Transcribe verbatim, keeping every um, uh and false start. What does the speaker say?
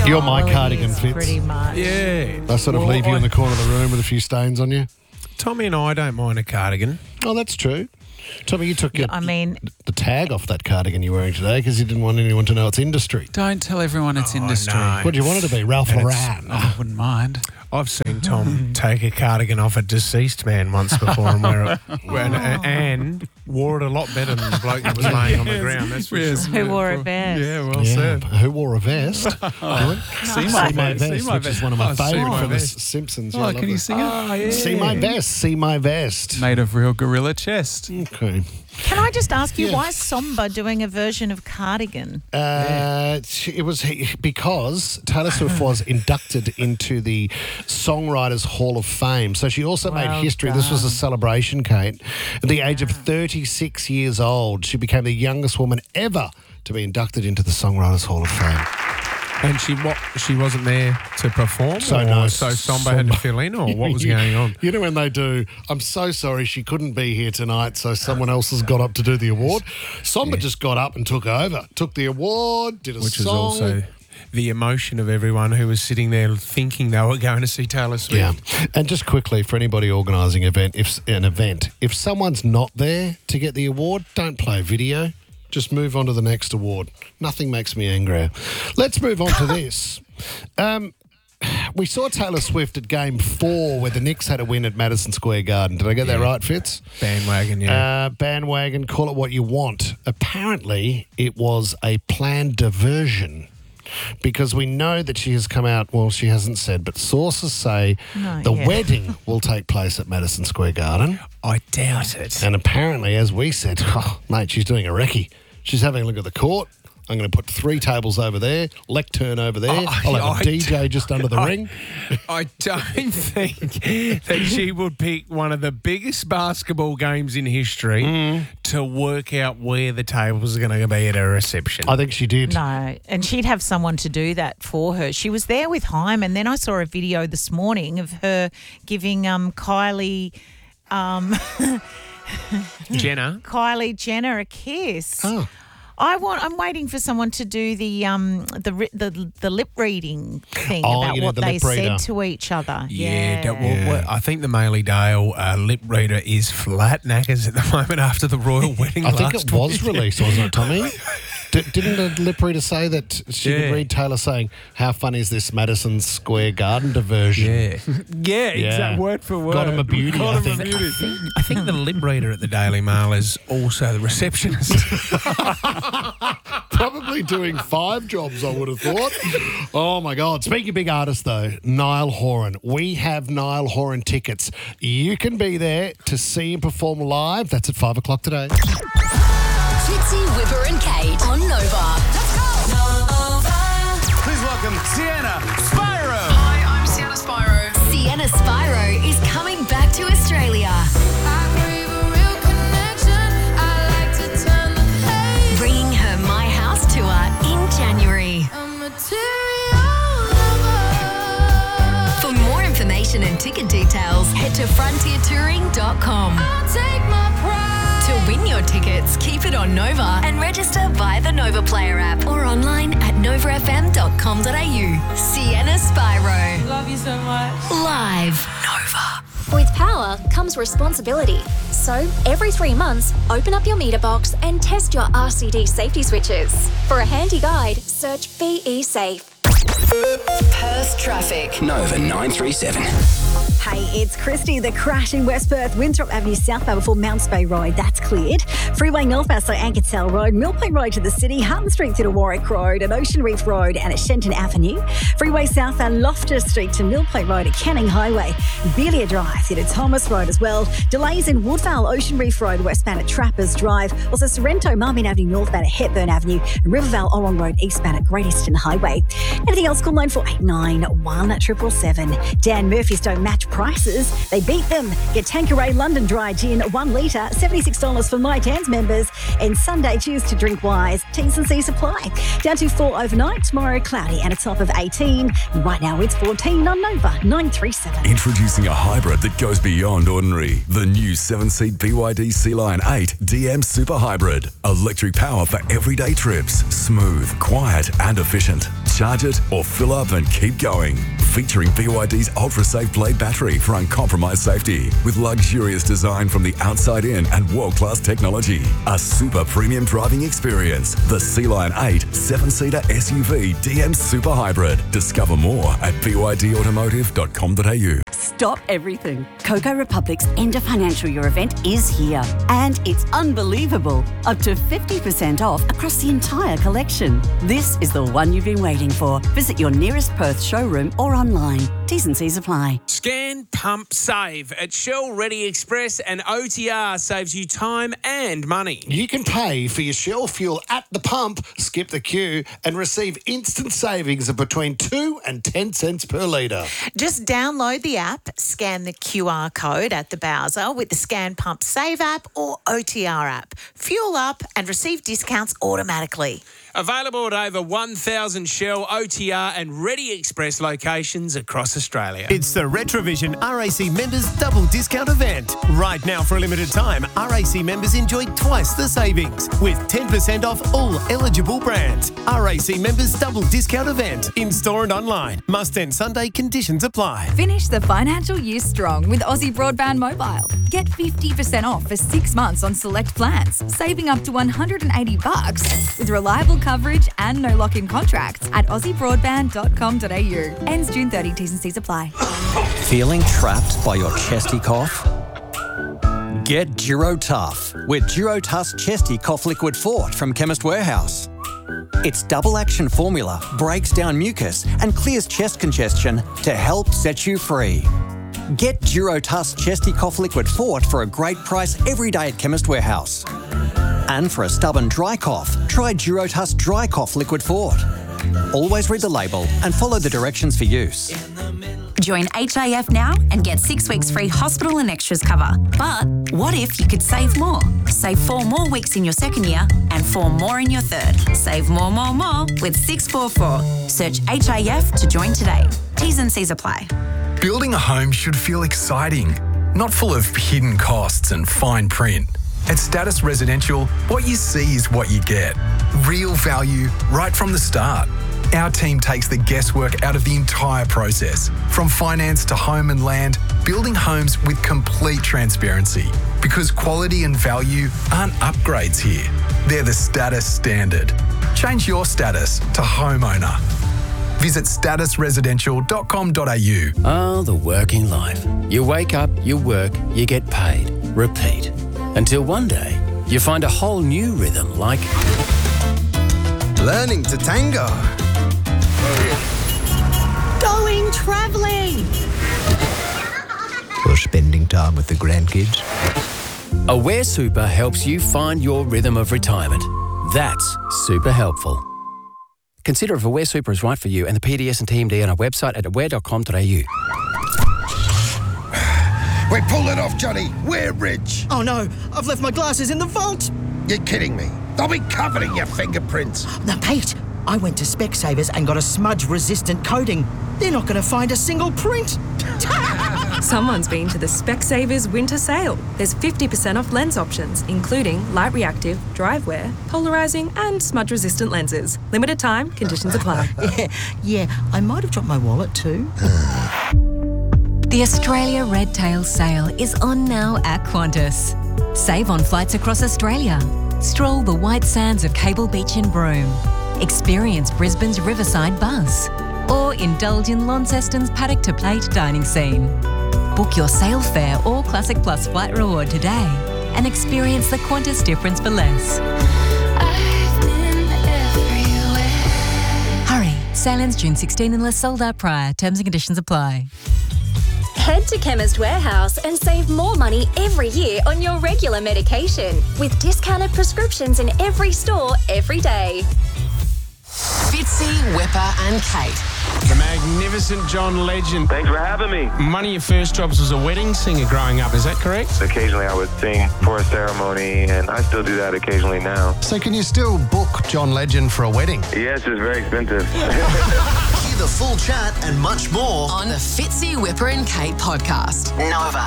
You're my Well, it cardigan, is Fitz. pretty much. Yeah. I sort of Well, leave you I- in the corner of the room with a few stains on you. Tommy and I don't mind a cardigan. Oh, that's true. Tommy, you took your, I mean, the tag off that cardigan you're wearing today because you didn't want anyone to know it's industry. Don't tell everyone it's Oh, industry. no. What do you want it to be? Ralph And it's- Lauren. Oh, I wouldn't mind. I've seen Tom take a cardigan off a deceased man once before and wear it, and, and wore it a lot better than the bloke that was laying on the ground. That's for Yes. sure. who wore a vest? Yeah, well Yeah, said. who wore a vest? See See my My vest. Vest, See my which is vest. one of my Oh, See favourite My from The Vest. Simpsons. Yeah, Oh, I can love you it. sing it? Oh, yeah. See My Vest, See My Vest. Made of real gorilla chest. Okay. Can I just ask you, Yeah. why is Somba doing a version of Cardigan? Uh, It was because Taylor Swift was inducted into the Songwriters Hall of Fame. So she also Well made history. This was a done. celebration, Kate. At the age of thirty-six years old, she became the youngest woman ever to be inducted into the Songwriters Hall of Fame. And she what? She wasn't there to perform, So or no, so Somba had to Somba- fill in, or what was going on? You know when they do, I'm so sorry she couldn't be here tonight, so someone else has got up to do the award. Somba just got up and took over, took the award, did a Which is song. also the emotion of everyone who was sitting there thinking they were going to see Taylor Swift. Yeah, and just quickly for anybody organising event, if an event, if someone's not there to get the award, don't play a video. Just move on to the next award. Nothing makes me angrier. Let's move on to this. Um, we saw Taylor Swift at Game Four, where the Knicks had a win at Madison Square Garden. Did I get that Yeah. right, Fitz? Bandwagon, yeah. Uh, bandwagon, call it what you want. Apparently, it was a planned diversion because we know that she has come out, well, she hasn't said, but sources say No, the yeah. wedding will take place at Madison Square Garden. I doubt it. And apparently, as we said, oh, mate, she's doing a recce. She's having a look at the court. I'm going to put three tables over there, lectern over there. Oh, I'll have a I D J just under the I- ring. I don't think that she would pick one of the biggest basketball games in history Mm. to work out where the tables are going to be at her reception. I think she did. No, and she'd have someone to do that for her. She was there with Haim, and then I saw a video this morning of her giving um, Kylie um, Jenna. Kylie Jenner a kiss. Oh. I want. I'm waiting for someone to do the um the ri- the the lip reading thing Oh, about you know, what the they lip reader. said to each other. Yeah, that will, Yeah. well, I think the Maley Dale uh, lip reader is flat knackers at the moment after the royal wedding I last think it was week. released, wasn't it, Tommy? D- didn't the lip reader say that she Yeah. could read Taylor saying, "How fun is this Madison Square Garden diversion?" Yeah, yeah, Yeah. exact word for word. Got him a beauty, Got I him a think. beauty. I think the lip reader at the Daily Mail is also the receptionist. Probably doing five jobs, I would have thought. Oh, my God. Speaking of big artists, though, Niall Horan. We have Niall Horan tickets. You can be there to see him perform live. That's at five o'clock today. Fitzy, Whipper and Kate on Nova. Let's go! Nova. Please welcome Sienna Spyro. Hi, I'm Sienna Spyro. Sienna Spyro is coming back to Australia. Bringing her My House tour in January. For more information and ticket details, head to frontier touring dot com. To win your tickets, keep it on Nova and register via the Nova Player app or online at nova f m dot com dot a u. Sienna Spyro. Love you so much. Live. Nova. With power comes responsibility. So, every three months, open up your meter box and test your R C D safety switches. For a handy guide, search B E Safe. Perth traffic. Nova nine three seven. Hey, it's Christy. The crash in West Perth, Winthrop Avenue southbound before Mounts Bay Road. That's cleared. Freeway northbound, so Ankertel Road, Mill Point Road to the city, Hutton Street through to Warwick Road, and Ocean Reef Road, and at Shenton Avenue. Freeway southbound, Loftus Street to Mill Point Road at Canning Highway. Belia Drive through to Thomas Road as well. Delays in Woodvale, Ocean Reef Road, westbound at Trappers Drive. Also Sorrento, Marvin Avenue, northbound at Hepburn Avenue, and Rivervale, Orong Road, eastbound at Great Eastern Highway. Anything else, call nine four eight nine one seven seven seven. Dan Murphy's don't match prices. They beat them. Get Tanqueray London Dry Gin, one litre, seventy-six dollars for My Tans members. And Sunday, choose to drink wise. T's and C's apply. Down to four overnight. Tomorrow, cloudy and a top of eighteen. Right now, it's fourteen on Nova nine three seven. Introducing a hybrid that goes beyond ordinary. The new seven-seat B Y D Sea Lion eight D M Super Hybrid. Electric power for everyday trips. Smooth, quiet and efficient. charge it, or fill up and keep going. Featuring B Y D's ultra-safe Blade battery for uncompromised safety, with luxurious design from the outside in and world-class technology. A super premium driving experience. The Sea Lion eight seven-seater S U V D M Super Hybrid. Discover more at b y d automotive dot com dot a u. Stop everything. Coco Republic's end of financial year event is here. And it's unbelievable. Up to fifty percent off across the entire collection. This is the one you've been waiting for. Visit your nearest Perth showroom or online. T's and C's apply. Scan, pump, save. At Shell Ready Express, and O T R saves you time and money. You can pay for your Shell fuel at the pump, skip the queue, and receive instant savings of between two and ten cents per litre. Just download the app, scan the Q R code at the Bowser with the Scan Pump Save app or O T R app. Fuel up and receive discounts automatically. Available at over one thousand Shell, O T R and Ready Express locations across Australia. It's the Retrovision R A C members double discount event. Right now, for a limited time, R A C members enjoy twice the savings with ten percent off all eligible brands. R A C members double discount event in store and online. Must end Sunday. Conditions apply. Finish the financial year strong with Aussie Broadband Mobile. Get fifty percent off for six months on select plans, saving up to one hundred eighty bucks with reliable coverage and no lock-in contracts at aussie broadband dot com dot a u. Ends June thirtieth. T's and C's apply. Feeling trapped by your chesty cough? Get Durotough with Durotuss Chesty Cough Liquid Fort from Chemist Warehouse. Its double action formula breaks down mucus and clears chest congestion to help set you free. Get Durotuss Chesty Cough Liquid Fort for a great price every day at Chemist Warehouse. And for a stubborn dry cough, try Durotuss Dry Cough Liquid Fort. Always read the label and follow the directions for use. Join H A F now and get six weeks free hospital and extras cover. But what if you could save more? Save four more weeks in your second year and four more in your third. Save more, more, more with six four four. Search H A F to join today. T's and C's apply. Building a home should feel exciting, not full of hidden costs and fine print. At Status Residential, what you see is what you get. Real value right from the start. Our team takes the guesswork out of the entire process. From finance to home and land, building homes with complete transparency. Because quality and value aren't upgrades here. They're the status standard. Change your status to homeowner. Visit status residential dot com dot a u. Oh, the working life. You wake up, you work, you get paid. Repeat. Until one day, you find a whole new rhythm like learning to tango. Going travelling. Or spending time with the grandkids. Aware Super helps you find your rhythm of retirement. That's super helpful. Consider if Aware Super is right for you and the P D S and T M D on our website at aware dot com dot a u. We pulled it off, Johnny. We're rich. Oh no, I've left my glasses in the vault. You're kidding me. They'll be covered in your fingerprints. Now, Pete, I went to Specsavers and got a smudge-resistant coating. They're not going to find a single print. Someone's been to the Specsavers winter sale. There's fifty percent off lens options, including light reactive, drive wear, polarizing and smudge-resistant lenses. Limited time, conditions apply. yeah, yeah, I might have dropped my wallet too. The Australia Red Tail Sale is on now at Qantas. Save on flights across Australia. Stroll the white sands of Cable Beach in Broome. Experience Brisbane's Riverside Buzz. Or indulge in Launceston's paddock to plate dining scene. Book your sale fare or Classic Plus flight reward today and experience the Qantas difference for less. Hurry, sale ends June sixteenth unless sold out prior. Terms and conditions apply. Head to Chemist Warehouse and save more money every year on your regular medication with discounted prescriptions in every store every day. Fitzy, Whipper and Kate. The magnificent John Legend. Thanks for having me. One of your first jobs was a wedding singer growing up, is that correct? Occasionally I would sing for a ceremony, and I still do that occasionally now. So can you still book John Legend for a wedding? Yes, it's very expensive. Hear the full chat and much more on the Fitzy, Whipper and Kate podcast. Nova.